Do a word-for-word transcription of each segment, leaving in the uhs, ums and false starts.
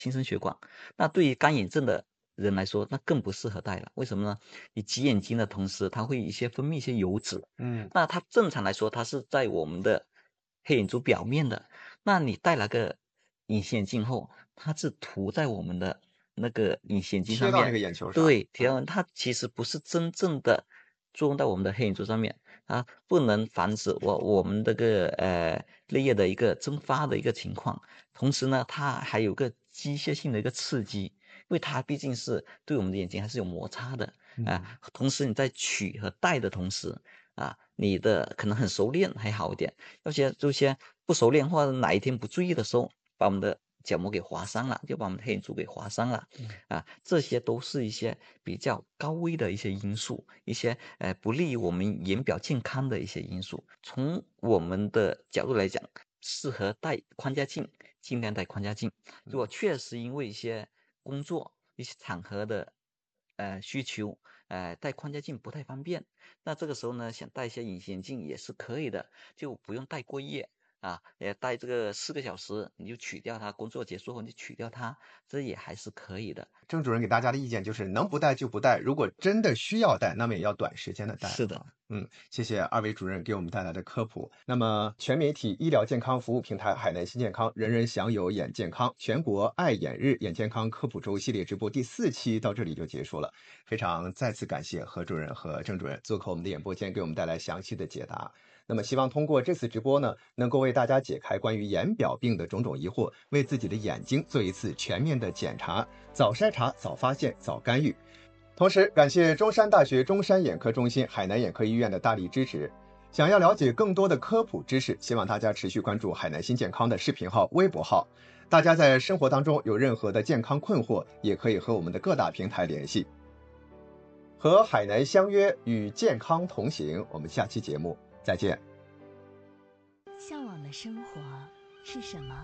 新生血管。那对于干眼症的人来说，那更不适合戴了。为什么呢？你挤眼睛的同时，它会一些分泌一些油脂， 嗯， 那它正常来说，它是在我们的黑眼珠表面的。那你戴了个隐形眼镜后，它是涂在我们的那个隐形眼镜上面， 贴到那个眼球上， 对，贴到它其实不是真正的作用到我们的黑眼珠上面，它不能防止我我们这个呃泪液的一个蒸发的一个情况。同时呢，它还有个机械性的一个刺激，因为它毕竟是对我们的眼睛还是有摩擦的啊。 嗯， 同时你在取和戴的同时啊，你的可能很熟练还好一点，有些有些不熟练或者哪一天不注意的时候，把我们的角膜给划伤了，就把我们的黑眼珠给划伤了啊。这些都是一些比较高危的一些因素，一些呃不利于我们眼表健康的一些因素。从我们的角度来讲，适合戴框架镜，尽量戴框架镜。如果确实因为一些工作、一些场合的呃需求，呃戴框架镜不太方便，那这个时候呢，想戴一些隐形眼镜也是可以的，就不用戴过夜啊，也戴这个四个小时，你就取掉它，工作结束后你就取掉它，这也还是可以的。 郑主任给大家的意见就是能不戴就不戴，如果真的需要戴，那么也要短时间的戴是的。 啊。嗯，谢谢二位主任给我们带来的科普。那么，全媒体医疗健康服务平台海南新健康，人人享有眼健康全国爱眼日眼健康科普周系列直播第四期到这里就结束了。非常再次感谢何主任和郑主任做客我们的演播间，给我们带来详细的解答。那么希望通过这次直播呢，能够为大家解开关于眼表病的种种疑惑，为自己的眼睛做一次全面的检查，早筛查、早发现、早干预。同时，感谢中山大学中山眼科中心、海南眼科医院的大力支持。想要了解更多的科普知识，希望大家持续关注海南新健康的视频号、微博号。大家在生活当中有任何的健康困惑，也可以和我们的各大平台联系。和海南相约，与健康同行。我们下期节目再见。 向往的生活是什么？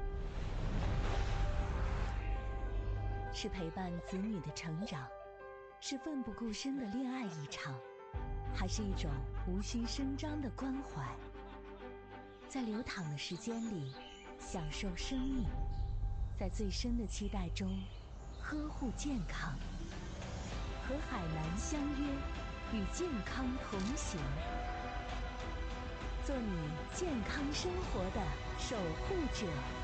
是陪伴子女的成长，是奋不顾身的恋爱一场，还是一种无需声张的关怀？在流淌的时间里，享受生命，在最深的期待中，呵护健康。和海南相约，与健康同行。做你健康生活的守护者。